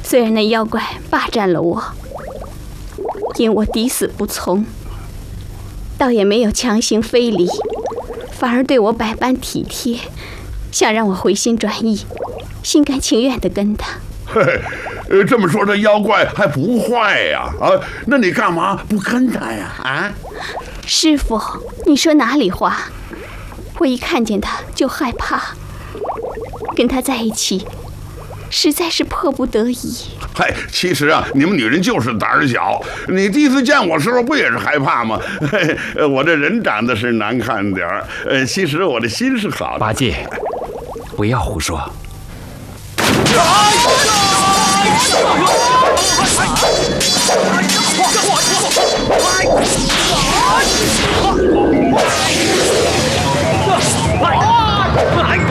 虽然那妖怪霸占了我，因我抵死不从，倒也没有强行非礼，反而对我百般体贴，想让我回心转意，心甘情愿地跟他。 嘿，这么说这妖怪还不坏呀？那你干嘛不跟他呀？啊？ 师父，你说哪里话？我一看见他就害怕，跟他在一起实在是迫不得已。 嗨，其实啊，你们女人就是胆儿小。你第一次见我时候不也是害怕吗？我这人长得是难看点儿，其实我的心是好的。 八戒，不要胡说。